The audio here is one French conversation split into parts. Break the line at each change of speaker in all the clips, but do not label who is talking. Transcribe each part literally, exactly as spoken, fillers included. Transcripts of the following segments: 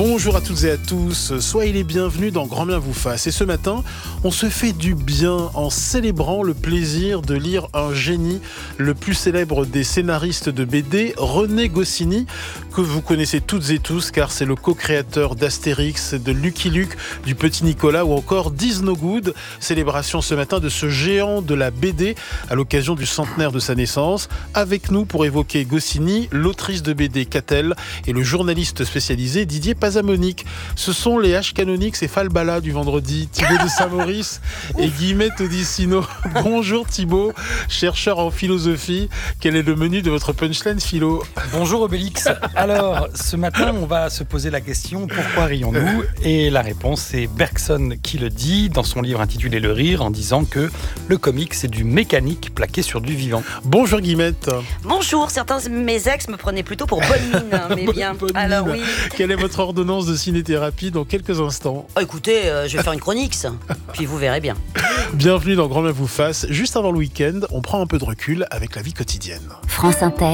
Bonjour à toutes et à tous, soyez les bienvenus dans Grand Bien vous fasse. Et ce matin, on se fait du bien en célébrant le plaisir de lire un génie, le plus célèbre des scénaristes de B D, René Goscinny, que vous connaissez toutes et tous car c'est le co-créateur d'Astérix, de Lucky Luke, du Petit Nicolas ou encore d'Is No Good. Célébration ce matin de ce géant de la B D à l'occasion du centenaire de sa naissance. Avec nous pour évoquer Goscinny, l'autrice de B D Catel et le journaliste spécialisé Didier Pazamonique. Ce sont les H Canonix et Falbala du vendredi, Thibaut de Saint-Maurice et Guillemette Odissino. Bonjour Thibaut, chercheur en philosophie. Quel est le menu de votre punchline philo ?
Bonjour Obélix. Alors, ce matin, on va se poser la question « Pourquoi rions-nous » ? Et la réponse, c'est Bergson qui le dit dans son livre intitulé « Le rire » en disant que le comique, c'est du mécanique plaqué sur du vivant.
Bonjour Guillemette.
Bonjour, certains de mes ex me prenaient plutôt pour bonne mine, hein, mais
bonne,
bien.
Bonne
Alors
mine.
oui.
Quelle est votre ordonnance de ciné-thérapie dans quelques instants ?
Oh, écoutez, euh, je vais faire une chronique, ça. Puis vous verrez bien.
Bienvenue dans Grand Bien vous fasse. Juste avant le week-end, on prend un peu de recul avec la vie quotidienne.
France Inter.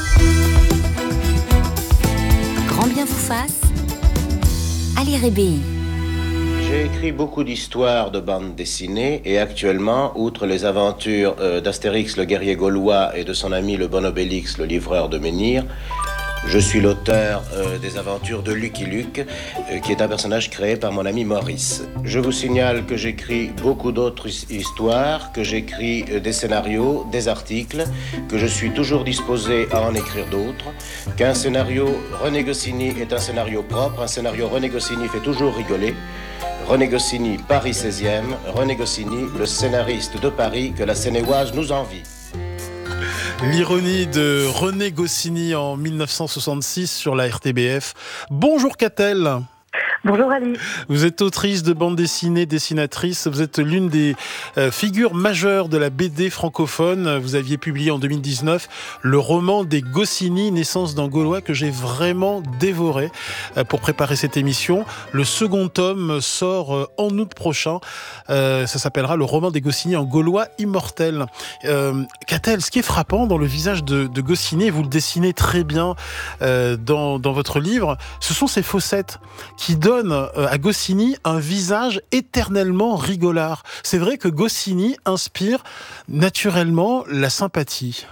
Grand Bien vous fasse. Ali Rébéi.
J'ai écrit beaucoup d'histoires de bandes dessinées et actuellement, outre les aventures euh, d'Astérix le guerrier gaulois et de son ami le bon Obélix le livreur de menhirs, je suis l'auteur euh, des aventures de Lucky Luke, euh, qui est un personnage créé par mon ami Maurice. Je vous signale que j'écris beaucoup d'autres histoires, que j'écris euh, des scénarios, des articles, que je suis toujours disposé à en écrire d'autres, qu'un scénario René Goscinny est un scénario propre, un scénario René Goscinny fait toujours rigoler. René Goscinny, Paris seizième, René Goscinny, le scénariste de Paris que la Seine-et-Oise nous envie.
L'ironie de René Goscinny en dix-neuf cent soixante-six sur la R T B F. Bonjour Catel.
Bonjour Ali.
Vous êtes autrice de bande dessinée, dessinatrice. Vous êtes l'une des euh, figures majeures de la B D francophone. Vous aviez publié en deux mille dix-neuf le roman des Goscinny, Naissance d'un Gaulois, que j'ai vraiment dévoré euh, pour préparer cette émission. Le second tome sort euh, en août prochain. Euh, ça s'appellera le roman des Goscinny en Gaulois immortel. Euh, Catel, ce qui est frappant dans le visage de, de Goscinny, et vous le dessinez très bien euh, dans, dans votre livre, ce sont ces fossettes qui donnent à Goscinny un visage éternellement rigolard. C'est vrai que Goscinny inspire naturellement la sympathie.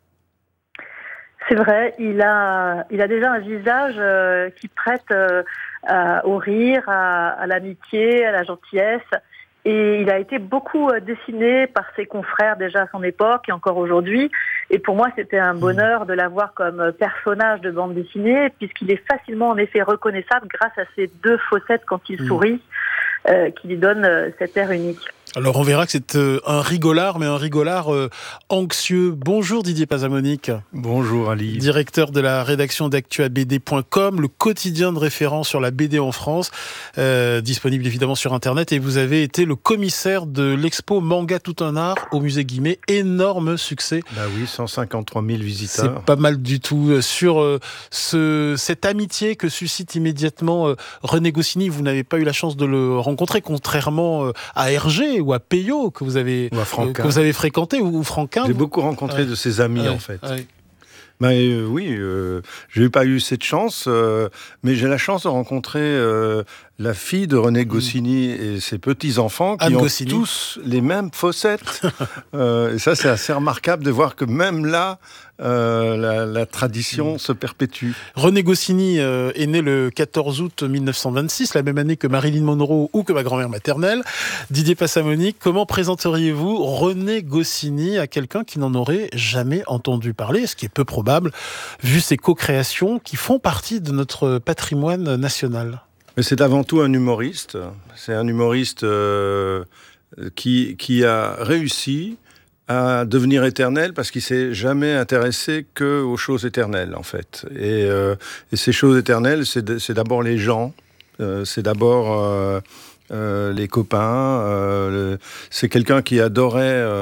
C'est vrai, il a, il a déjà un visage euh, qui prête euh, à, au rire, à, à l'amitié, à la gentillesse. Et il a été beaucoup dessiné par ses confrères déjà à son époque et encore aujourd'hui. Et pour moi, c'était un bonheur de l'avoir comme personnage de bande dessinée, puisqu'il est facilement en effet reconnaissable grâce à ses deux fossettes quand il sourit, euh, qui lui donnent euh, cet air unique.
Alors on verra que c'est euh, un rigolard, mais un rigolard euh, anxieux. Bonjour Didier Pazamonique.
Bonjour Ali.
Directeur de la rédaction d'actua b d point com, le quotidien de référence sur la B D en France, euh, disponible évidemment sur Internet. Et vous avez été le commissaire de l'expo Manga Tout un Art au musée Guimet. Énorme succès.
Bah oui, cent cinquante-trois mille visiteurs.
C'est pas mal du tout. Sur euh, ce, cette amitié que suscite immédiatement euh, René Goscinny, vous n'avez pas eu la chance de le rencontrer, contrairement euh, à Hergé ou à Peyo que vous avez, euh, que vous avez fréquenté, ou, ou Franquin.
J'ai beaucoup rencontré ouais. de ses amis
ouais.
en fait.
Ouais.
Ben, euh, oui, euh, j'ai pas eu cette chance, euh, mais j'ai la chance de rencontrer euh, la fille de René Goscinny et ses petits-enfants qui
Anne
ont
Goscinny.
tous les mêmes fossettes. euh, et ça, c'est assez remarquable de voir que même là, euh, la, la tradition mmh. se perpétue.
René Goscinny euh, est né le quatorze août mille neuf cent vingt-six, la même année que Marilyn Monroe ou que ma grand-mère maternelle. Didier Pazamonique, comment présenteriez-vous René Goscinny à quelqu'un qui n'en aurait jamais entendu parler, ce qui est peu probable, vu ses co-créations qui font partie de notre patrimoine national ?
Mais c'est avant tout un humoriste. C'est un humoriste euh, qui, qui a réussi à devenir éternel parce qu'il s'est jamais intéressé que aux choses éternelles, en fait. Et, euh, et ces choses éternelles, c'est, de, c'est d'abord les gens, euh, c'est d'abord euh, euh, les copains. Euh, le, c'est quelqu'un qui adorait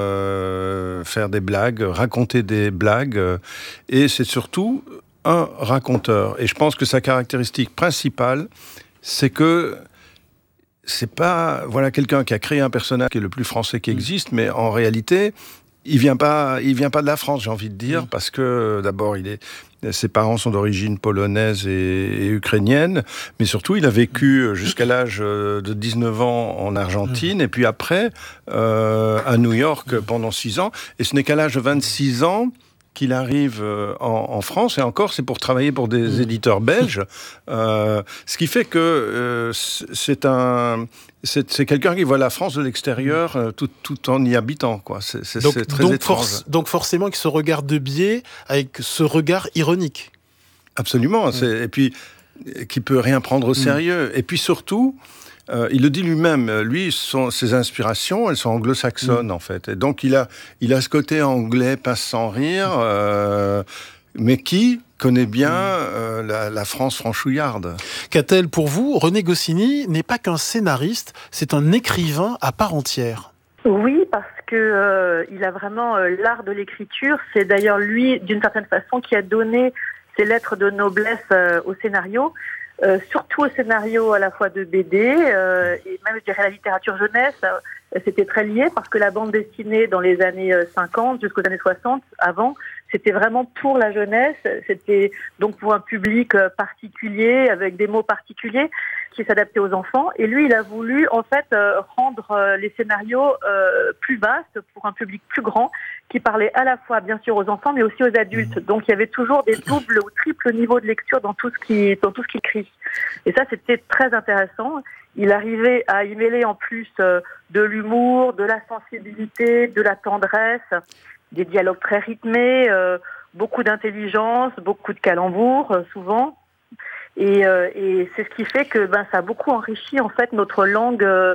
euh, faire des blagues, raconter des blagues, euh, et c'est surtout un raconteur. Et je pense que sa caractéristique principale, c'est que c'est pas voilà quelqu'un qui a créé un personnage qui est le plus français qui existe, mais en réalité, il vient pas, il vient pas de la France, j'ai envie de dire, mmh. parce que d'abord, il est, ses parents sont d'origine polonaise et, et ukrainienne, mais surtout, il a vécu jusqu'à l'âge de dix-neuf ans en Argentine, mmh. et puis après, euh, à New York pendant six ans, et ce n'est qu'à l'âge de vingt-six ans qu'il arrive en, en France, et encore, c'est pour travailler pour des mmh. éditeurs belges, euh, ce qui fait que euh, c'est un... C'est, c'est quelqu'un qui voit la France de l'extérieur euh, tout, tout en y habitant, quoi. C'est, c'est,
donc,
c'est très
donc
étrange.
Forc- donc forcément, avec ce regard de biais, avec ce regard ironique.
Absolument. Mmh. C'est, et puis, qui peut rien prendre au sérieux. Mmh. Et puis surtout, euh, il le dit lui-même, lui, son, ses inspirations, elles sont anglo-saxonnes, mmh. en fait. Et donc, il a, il a ce côté anglais, passe sans rire, euh, mais qui connaît bien euh, la, la France franchouillarde.
Catel, pour vous, René Goscinny n'est pas qu'un scénariste, c'est un écrivain à part entière.
Oui, parce que euh, il a vraiment euh, l'art de l'écriture. C'est d'ailleurs lui, d'une certaine façon, qui a donné ses lettres de noblesse euh, au scénario, euh, surtout au scénario à la fois de B D euh, et même, je dirais, la littérature jeunesse. Euh, c'était très lié parce que la bande dessinée dans les années cinquante jusqu'aux années soixante, avant, c'était vraiment pour la jeunesse, c'était donc pour un public particulier, avec des mots particuliers, qui s'adaptaient aux enfants. Et lui, il a voulu, en fait, euh, rendre euh, les scénarios euh, plus vastes, pour un public plus grand, qui parlait à la fois, bien sûr, aux enfants, mais aussi aux adultes. Donc, il y avait toujours des doubles ou triples niveaux de lecture dans tout ce qui, dans tout ce qu'il écrit. Et ça, c'était très intéressant. Il arrivait à y mêler, en plus, euh, de l'humour, de la sensibilité, de la tendresse, des dialogues très rythmés, euh, beaucoup d'intelligence, beaucoup de calembours, euh, souvent. Et, euh, et c'est ce qui fait que ben, ça a beaucoup enrichi, en fait, notre langue, euh,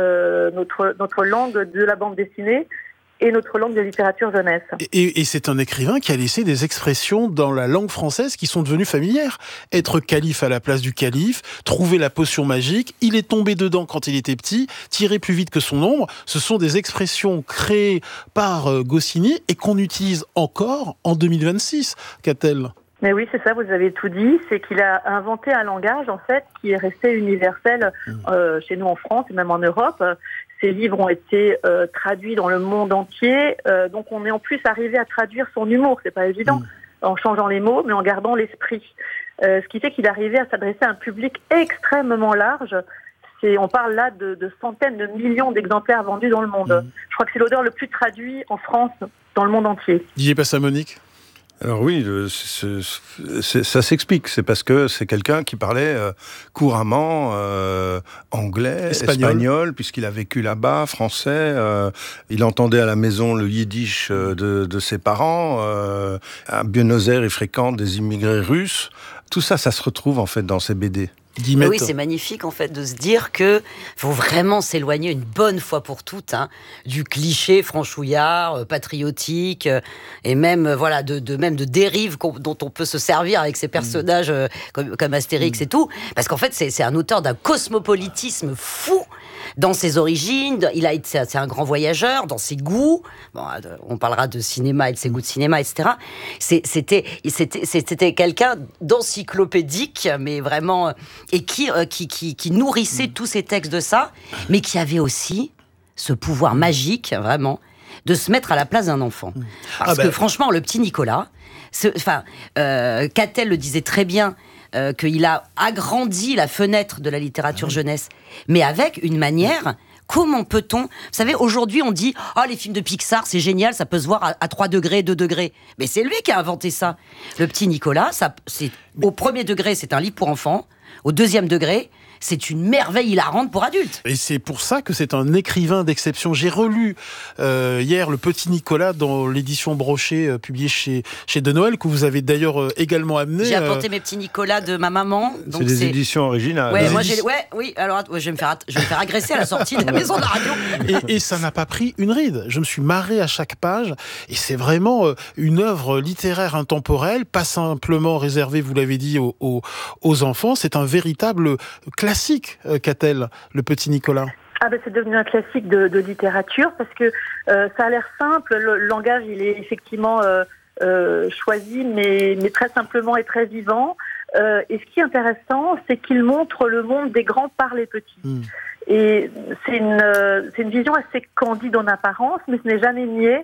notre, notre langue de la bande dessinée et notre langue de littérature jeunesse.
Et, et c'est un écrivain qui a laissé des expressions dans la langue française qui sont devenues familières. Être calife à la place du calife, trouver la potion magique, il est tombé dedans quand il était petit, tirer plus vite que son ombre, ce sont des expressions créées par euh, Goscinny et qu'on utilise encore en deux mille vingt-six, Catel.
Mais oui, c'est ça, vous avez tout dit. C'est qu'il a inventé un langage, en fait, qui est resté universel euh, chez nous en France et même en Europe. Ces livres ont été euh, traduits dans le monde entier. Euh, donc, on est en plus arrivé à traduire son humour. C'est pas évident, mmh. en changeant les mots, mais en gardant l'esprit. Euh, ce qui fait qu'il est arrivé à s'adresser à un public extrêmement large. C'est, on parle là de, de centaines de millions d'exemplaires vendus dans le monde. Mmh. Je crois que c'est l'auteur le plus traduit en France, dans le monde entier.
Didier Passamonique.
Alors oui, c'est, c'est, ça s'explique. C'est parce que c'est quelqu'un qui parlait euh, couramment euh, anglais, espagnol. espagnol, puisqu'il a vécu là-bas, français. Euh, il entendait à la maison le yiddish euh, de, de ses parents. Euh, à Buenos Aires, il fréquente des immigrés russes. Tout ça, ça se retrouve en fait dans ces B D.
Oui, c'est magnifique en fait de se dire que faut vraiment s'éloigner une bonne fois pour toutes hein, du cliché franchouillard, euh, patriotique euh, et même euh, voilà de, de même de dérives dont on peut se servir avec ces personnages euh, comme, comme Astérix mmh. et tout, parce qu'en fait c'est, c'est un auteur d'un cosmopolitisme fou dans ses origines. Il a été c'est un grand voyageur dans ses goûts. Bon, on parlera de cinéma et de ses goûts de cinéma, et cetera. C'est, c'était c'était c'était quelqu'un d'encyclopédique, mais vraiment. Et qui, euh, qui, qui, qui nourrissait mmh. tous ces textes de ça, mais qui avait aussi ce pouvoir magique, vraiment, de se mettre à la place d'un enfant. Mmh. Parce ah ben... que franchement, le petit Nicolas, enfin, euh, Catel le disait très bien, euh, qu'il a agrandi la fenêtre de la littérature ah, jeunesse, mais avec une manière... Comment peut-on... Vous savez, aujourd'hui, on dit « Ah, oh, les films de Pixar, c'est génial, ça peut se voir à, à trois degrés, deux degrés. » Mais c'est lui qui a inventé ça. Le petit Nicolas, ça, c'est, au premier degré, c'est un livre pour enfants. Au deuxième degré, c'est une merveille hilarante pour adultes.
Et c'est pour ça que c'est un écrivain d'exception. J'ai relu euh, hier Le Petit Nicolas dans l'édition Brochet euh, publiée chez, chez De Noël, que vous avez d'ailleurs euh, également amené.
J'ai apporté euh... mes petits Nicolas de ma maman.
Donc c'est des c'est... éditions originales.
Ouais,
des
moi
édi...
j'ai... ouais, oui, alors ouais, je, vais me faire, je vais me faire agresser à la sortie de la maison de la radio.
Et, et ça n'a pas pris une ride. Je me suis marré à chaque page. Et c'est vraiment euh, une œuvre littéraire intemporelle, pas simplement réservée, vous l'avez dit, aux, aux, aux enfants. C'est un véritable classique, euh, Catel, Le Petit Nicolas.
Ah ben c'est devenu un classique de, de littérature parce que euh, ça a l'air simple, le, le langage il est effectivement euh, euh, choisi mais, mais très simplement et très vivant. Euh, et ce qui est intéressant, c'est qu'il montre le monde des grands par les petits. Mmh. Et c'est une, euh, c'est une vision assez candide en apparence, mais ce n'est jamais niais.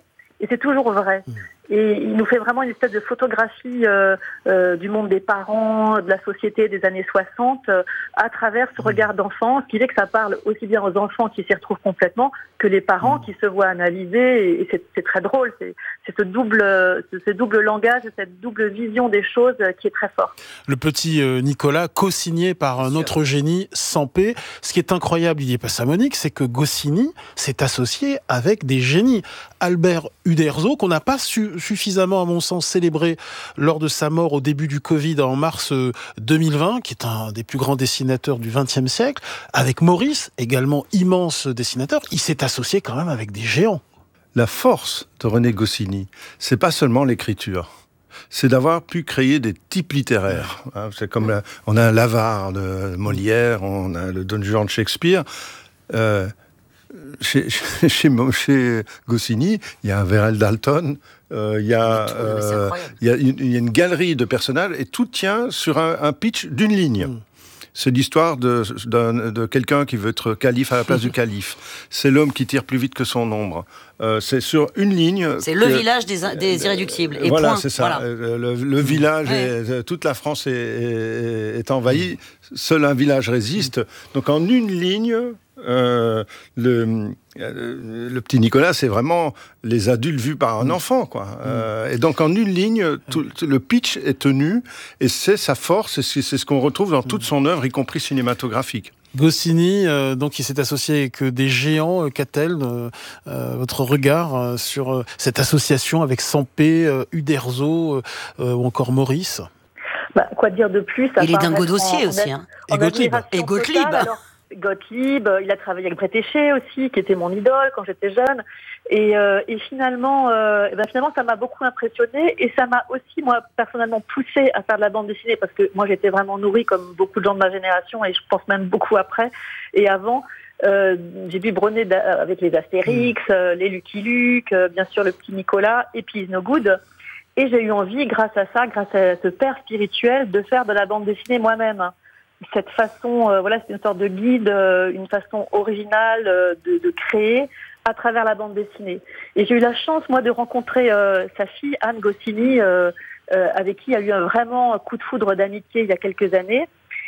et c'est toujours vrai. Mmh. Et il nous fait vraiment une espèce de photographie euh, euh, du monde des parents, de la société des années soixante, euh, à travers ce regard d'enfant, ce qui fait que ça parle aussi bien aux enfants qui s'y retrouvent complètement que les parents qui se voient analyser. Et c'est, c'est très drôle, c'est, c'est ce double, ce, ce double langage, cette double vision des choses qui est très forte.
Le petit Nicolas, co-signé par un autre génie, Sampé. Ce qui est incroyable, il n'y est pas ça, Monique, c'est que Goscinny s'est associé avec des génies. Albert Uderzo, qu'on n'a pas su suffisamment, à mon sens, célébré lors de sa mort au début du Covid en mars deux mille vingt, qui est un des plus grands dessinateurs du vingtième siècle, avec Maurice, également immense dessinateur. Il s'est associé quand même avec des géants.
La force de René Goscinny, c'est pas seulement l'écriture, c'est d'avoir pu créer des types littéraires. C'est comme la, on a un L'Avare de Molière, on a le Don Juan de Shakespeare. Euh, Chez, chez, chez Goscinny, il y a un Vérel Dalton, euh, il, y a, euh, il, y a une, il y a une galerie de personnages, et tout tient sur un, un pitch d'une ligne. Mm. C'est l'histoire de, de, de quelqu'un qui veut être calife à la place du calife. C'est l'homme qui tire plus vite que son ombre. Euh, c'est sur une ligne...
C'est
que,
le village des, des irréductibles. Et
voilà,
point.
c'est ça.
Voilà.
Le, le, le village, ouais. est, toute la France est, est, est envahie. Seul un village résiste. Donc en une ligne... Euh, le, euh, le petit Nicolas, c'est vraiment les adultes vus par un enfant, quoi. Euh, et donc en une ligne, tout, le pitch est tenu, et c'est sa force, et c'est, c'est ce qu'on retrouve dans toute son œuvre, y compris cinématographique.
Goscinny, euh, donc il s'est associé avec des géants. Qu'a-t-elle euh, euh, votre regard euh, sur euh, cette association avec Sampé, euh, Uderzo euh, ou encore Maurice?
Bah, quoi dire de plus?
Il est dingo dossier aussi, hein.
Et Gottlieb.
Et Gottlieb.
Gottlieb, il a travaillé avec Bretéché aussi, qui était mon idole quand j'étais jeune. Et, euh, et finalement, euh, et ben finalement, ça m'a beaucoup impressionnée, et ça m'a aussi, moi, personnellement, poussée à faire de la bande dessinée, parce que moi, j'étais vraiment nourrie, comme beaucoup de gens de ma génération, et je pense même beaucoup après et avant. Euh, j'ai biberonné avec les Astérix, euh, les Lucky Luke, euh, bien sûr le petit Nicolas, et puis Is No Good. Et j'ai eu envie, grâce à ça, grâce à ce père spirituel, de faire de la bande dessinée moi-même. Cette façon, euh, voilà, c'est une sorte de guide, euh, une façon originale euh, de, de créer à travers la bande dessinée. Et j'ai eu la chance, moi, de rencontrer euh, sa fille, Anne Goscinny, euh, euh, avec qui il y a eu un vraiment un coup de foudre d'amitié il y a quelques années.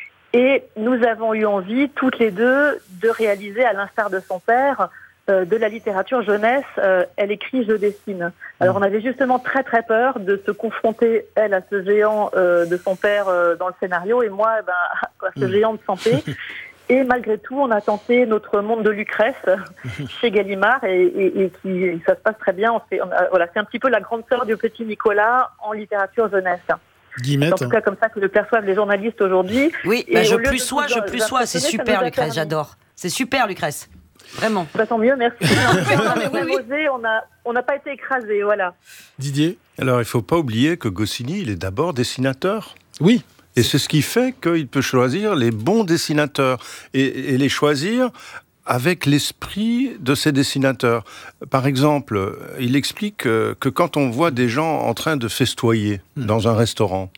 Et nous avons eu envie, toutes les deux, de réaliser, à l'instar de son père, euh, de la littérature jeunesse. Euh, elle écrit, je dessine. Alors on avait justement très très peur de se confronter, elle, à ce géant euh, de son père euh, dans le scénario, et moi ben, à ce géant de Sampé. Et malgré tout, on a tenté notre monde de Lucrèce chez Gallimard, et, et, et qui, ça se passe très bien. On fait, on a, voilà, c'est un petit peu la grande sœur du petit Nicolas en littérature jeunesse.
Guillemette.
En tout cas, comme ça que le perçoivent les journalistes aujourd'hui.
Oui, bah je plus sois, je plus sois. C'est super, Lucrèce, j'adore. C'est super, Lucrèce. Vraiment.
Bah, tant mieux, merci. On a, oui, oui. on a, on n'a pas été écrasés, voilà.
Didier ?
Alors, il ne faut pas oublier que Goscinny, il est d'abord dessinateur.
Oui.
Et c'est ce qui fait qu'il peut choisir les bons dessinateurs et, et les choisir avec l'esprit de ces dessinateurs. Par exemple, il explique que, que quand on voit des gens en train de festoyer mmh. dans un restaurant,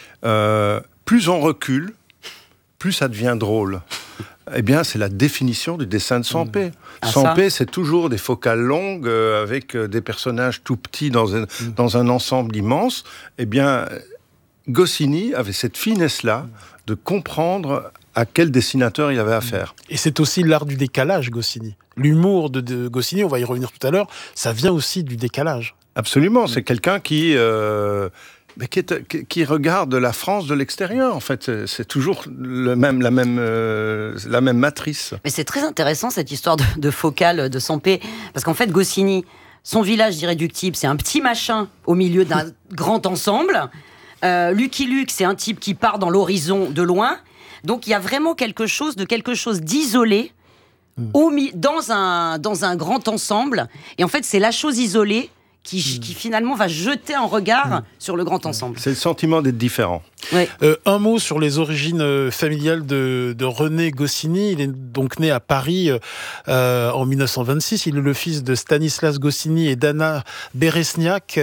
euh, plus on recule, plus ça devient drôle. Eh bien, c'est la définition du dessin de Sampé. Ah, Sampé, c'est toujours des focales longues euh, avec euh, des personnages tout petits dans un, mmh. dans un ensemble immense. Eh bien, Goscinny avait cette finesse-là de comprendre à quel dessinateur il avait affaire.
Et c'est aussi l'art du décalage, Goscinny. L'humour de, de Goscinny, on va y revenir tout à l'heure, ça vient aussi du décalage.
Absolument, mmh. c'est quelqu'un qui... Euh, Mais qui, est, qui regarde la France de l'extérieur, en fait. C'est, c'est toujours le même, la, même, euh, la même matrice.
Mais c'est très intéressant, cette histoire de, de focale de Sampé. Parce qu'en fait, Goscinny, son village irréductible, c'est un petit machin au milieu d'un grand ensemble. Euh, Lucky Luke, c'est un type qui part dans l'horizon de loin. Donc, il y a vraiment quelque chose de quelque chose d'isolé mmh. au, dans, un, dans un grand ensemble. Et en fait, c'est la chose isolée Qui, mmh. qui finalement va jeter un regard mmh. sur le grand ensemble.
C'est le sentiment d'être différent.
Ouais.
Euh, un mot sur les origines familiales de, de René Goscinny. Il est donc né à Paris euh, en dix-neuf cent vingt-six. Il est le fils de Stanislas Goscinny et d'Anna Beresniak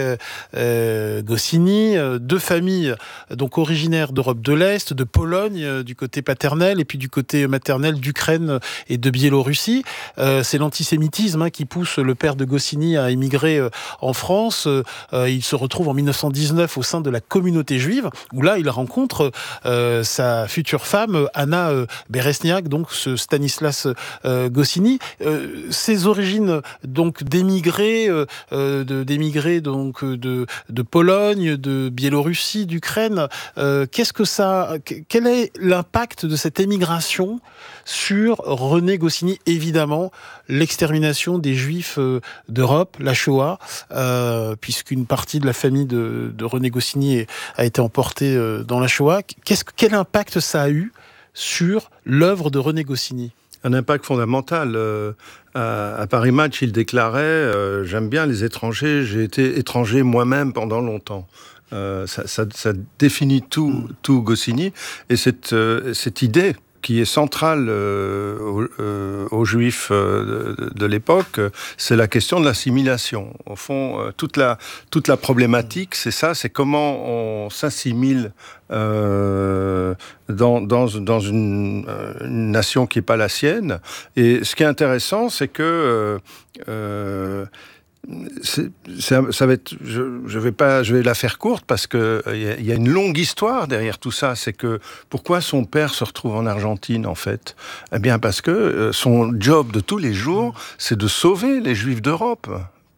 euh, Goscinny. Deux familles donc originaires d'Europe de l'Est, de Pologne euh, du côté paternel, et puis du côté maternel d'Ukraine et de Biélorussie. Euh, c'est l'antisémitisme hein, qui pousse le père de Goscinny à émigrer euh, en France. Euh, il se retrouve en mille neuf cent dix-neuf au sein de la communauté juive, où là, il rencontre euh, sa future femme, Anna euh, Berezniak, donc ce Stanislas euh, Goscinny. Euh, ses origines donc d'émigrés, euh, de, d'émigrés donc de, de Pologne, de Biélorussie, d'Ukraine. Euh, qu'est-ce que ça, quel est l'impact de cette émigration sur René Goscinny? Évidemment, l'extermination des Juifs d'Europe, la Shoah, euh, puisqu'une partie de la famille de, de René Goscinny est, a été emportée dans la Shoah. Qu'est-ce, quel impact ça a eu sur l'œuvre de René Goscinny?
Un impact fondamental. Euh, à, à Paris Match, il déclarait euh, « J'aime bien les étrangers, j'ai été étranger moi-même pendant longtemps ». Euh, ça, ça, ça définit tout, mmh. tout Goscinny. Et cette, euh, cette idée qui est centrale euh, aux, euh, aux Juifs euh, de, de l'époque, c'est la question de l'assimilation. Au fond, euh, toute la, toute la problématique, c'est ça, c'est comment on s'assimile euh, dans, dans, dans une, une nation qui n'est pas la sienne. Et ce qui est intéressant, c'est que euh, euh, C'est, ça, ça va être, je, je vais pas, je vais la faire courte parce que il y, y a une longue histoire derrière tout ça. C'est que pourquoi son père se retrouve en Argentine en fait? Eh bien parce que son job de tous les jours, c'est de sauver les Juifs d'Europe. Pourquoi ?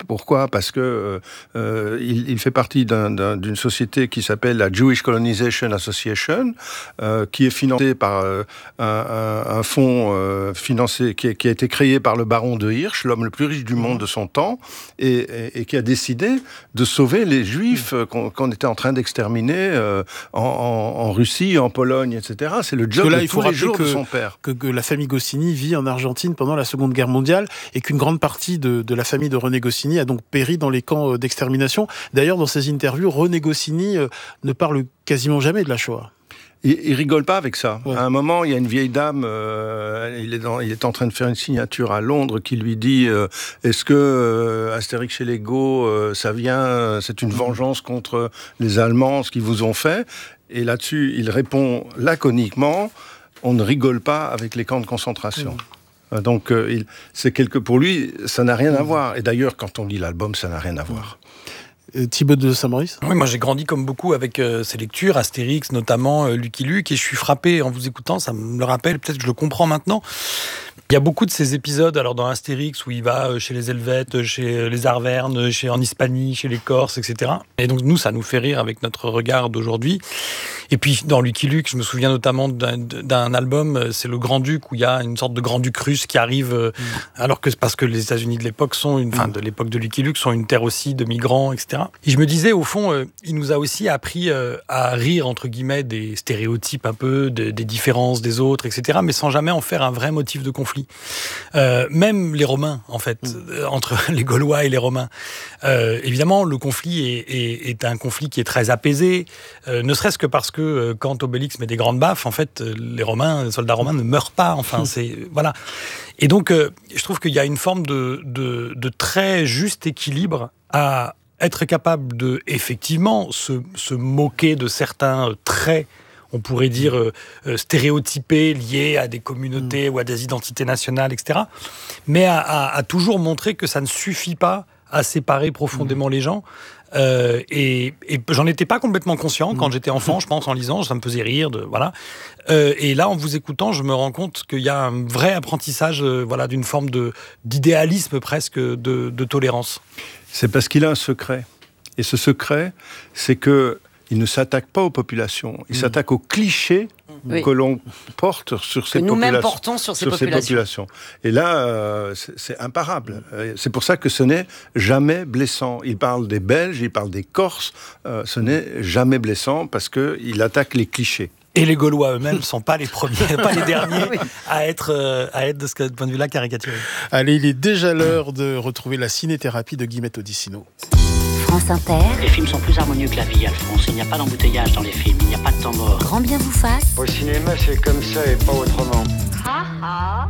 Parce que euh, il, il fait partie d'un, d'un, d'une société qui s'appelle la Jewish Colonization Association, euh, qui est financée par euh, un, un, un fonds euh, financé qui, est, qui a été créé par le baron de Hirsch, l'homme le plus riche du monde de son temps, et, et, et qui a décidé de sauver les Juifs qu'on, qu'on était en train d'exterminer euh, en, en, en Russie, en Pologne, et cetera. C'est le job là, de il tous faut les jours que, de son père.
Que, que la famille Goscinny vit en Argentine pendant la Seconde Guerre mondiale et qu'une grande partie de, de la famille de René Goscinny a donc péri dans les camps d'extermination. D'ailleurs, dans ses interviews, René Goscinny euh, ne parle quasiment jamais de la Shoah.
Il, il rigole pas avec ça.
Ouais.
À un moment, il y a une vieille dame, euh, il, est dans, il est en train de faire une signature à Londres qui lui dit euh, est-ce que euh, Astérix chez les Go, euh, ça vient, euh, c'est une vengeance contre les Allemands, ce qu'ils vous ont fait? Et là-dessus, il répond laconiquement on ne rigole pas avec les camps de concentration. Mmh. Donc, euh, il, c'est quelque, pour lui, ça n'a rien à voir. Et d'ailleurs, quand on lit l'album, ça n'a rien à voir.
Euh, Thibaut de Saint-Maurice ?
Oui, moi j'ai grandi comme beaucoup avec euh, ces lectures, Astérix notamment, euh, Lucky Luke, et je suis frappé en vous écoutant, ça me le rappelle, peut-être que je le comprends maintenant. Il y a beaucoup de ces épisodes, alors dans Astérix, où il va chez les Helvètes, chez les Arvernes, chez, en Hispanie, chez les Corses, et cetera. Et donc nous, ça nous fait rire avec notre regard d'aujourd'hui. Et puis dans Lucky Luke, je me souviens notamment d'un, d'un album, c'est le Grand-Duc, où il y a une sorte de Grand-Duc russe qui arrive, mmh. alors que c'est parce que les États-Unis de l'époque sont, une, enfin mmh. de l'époque de Lucky Luke, sont une terre aussi de migrants, et cetera. Et je me disais, au fond, euh, il nous a aussi appris euh, à rire, entre guillemets, des stéréotypes un peu, de, des différences des autres, et cetera, mais sans jamais en faire un vrai motif de conflit. Euh, même les Romains, en fait, mmh. entre les Gaulois et les Romains. Euh, évidemment, le conflit est, est, est un conflit qui est très apaisé, euh, ne serait-ce que parce que euh, quand Obélix met des grandes baffes, en fait, les Romains, les soldats romains ne meurent pas. Enfin, mmh. c'est voilà. Et donc, euh, je trouve qu'il y a une forme de, de, de très juste équilibre à être capable de, effectivement, se, se moquer de certains traits, on pourrait dire, euh, euh, stéréotypés, liés à des communautés mmh. ou à des identités nationales, et cetera. Mais à, à, à toujours montrer que ça ne suffit pas à séparer profondément mmh. les gens. Euh, et, et j'en étais pas complètement conscient mmh. quand j'étais enfant, je pense, en lisant, ça me faisait rire, de, voilà. Euh, et là, en vous écoutant, je me rends compte qu'il y a un vrai apprentissage, euh, voilà, d'une forme de, d'idéalisme presque, de, de tolérance.
C'est parce qu'il a un secret. Et ce secret, c'est que il ne s'attaque pas aux populations, il mmh. s'attaque aux clichés oui. que l'on porte sur ces,
que
populations,
portons sur ces,
sur
populations.
ces populations. Et là, euh, c'est, c'est imparable. Mmh. C'est pour ça que ce n'est jamais blessant. Il parle des Belges, il parle des Corses, euh, ce n'est jamais blessant parce qu'il attaque les clichés.
Et les Gaulois eux-mêmes ne sont pas les premiers, pas les derniers oui. à être, euh, à être de ce point de vue-là caricaturés.
Allez, il est déjà l'heure de retrouver la ciné-thérapie de Guillemette Odissino.
France Inter.
Les films sont plus harmonieux que la vie, Alphonse. Il n'y a pas d'embouteillage dans les films, il n'y a pas de temps mort.
Grand bien vous fasse.
Au cinéma, c'est comme ça et pas autrement.
Ah ah.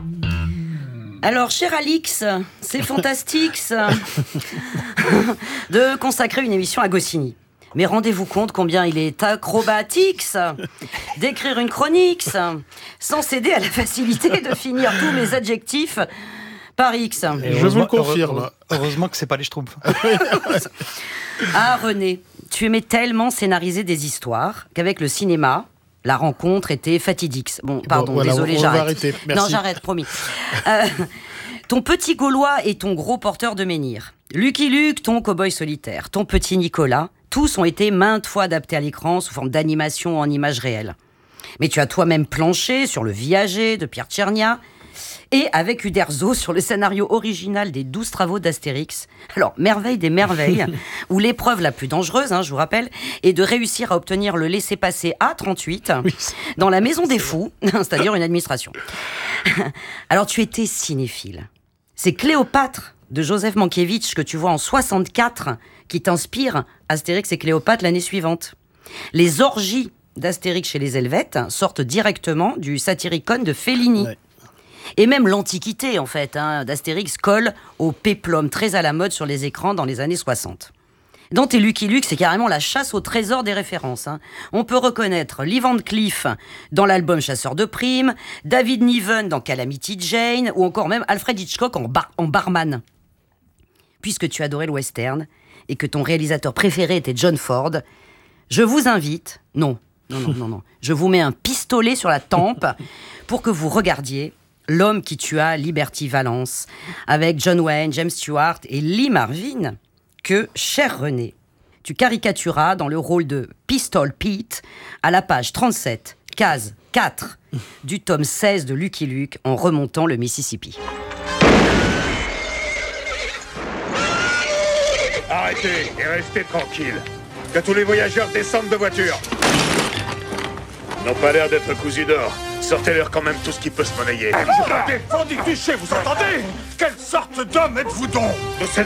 Alors, cher Alix, c'est fantastique de consacrer une émission à Goscinny. Mais rendez-vous compte combien il est acrobatique d'écrire une chronique sans céder à la facilité de finir tous mes adjectifs Par X.
Et
Je vous le confirme.
Heureusement, heureusement que c'est pas les Schtroumpfs.
Ah, René, tu aimais tellement scénariser des histoires qu'avec le cinéma, la rencontre était fatidique. Bon, pardon,
Bon, voilà,
désolé,
on- on va
j'arrête.
arrêter. Merci.
Non, j'arrête, promis. Euh, ton petit Gaulois et ton gros porteur de menhir. Lucky Luke, ton cow-boy solitaire. Ton petit Nicolas. Tous ont été maintes fois adaptés à l'écran sous forme d'animation en images réelles. Mais tu as toi-même planché sur Le Viager de Pierre Tchernia et avec Uderzo sur le scénario original des douze travaux d'Astérix. Alors, merveille des merveilles, où l'épreuve la plus dangereuse, hein, je vous rappelle, est de réussir à obtenir le laissez-passer A trente-huit
Oui.
dans la maison des fous, c'est-à-dire une administration. Alors, tu étais cinéphile. C'est Cléopâtre de Joseph Mankiewicz que tu vois en soixante-quatre qui t'inspire Astérix et Cléopâtre l'année suivante. Les orgies d'Astérix chez les Helvètes sortent directement du Satyricon de Fellini.
Ouais.
Et même l'Antiquité, en fait, hein, d'Astérix colle au péplum très à la mode sur les écrans dans les années soixante. Dans tes Lucky Luke, c'est carrément la chasse au trésor des références. Hein. On peut reconnaître Lee Van Cleef dans l'album Chasseur de primes, David Niven dans Calamity Jane, ou encore même Alfred Hitchcock en, bar- en barman. Puisque tu adorais le western et que ton réalisateur préféré était John Ford, je vous invite, non, non, non, non, non, je vous mets un pistolet sur la tempe pour que vous regardiez L'homme qui tua Liberty Valance, avec John Wayne, James Stewart et Lee Marvin, que, cher René, tu caricaturas dans le rôle de Pistol Pete à la page trente-sept, case quatre du tome seize de Lucky Luke en remontant le Mississippi.
Arrêtez et restez tranquille. Que tous les voyageurs descendent de voiture. Ils n'ont pas l'air d'être cousus d'or. Sortez-leur quand même tout ce qui peut se monnayer.
Des fondus clichés, vous entendez? Quelle sorte d'homme êtes-vous donc?
De cette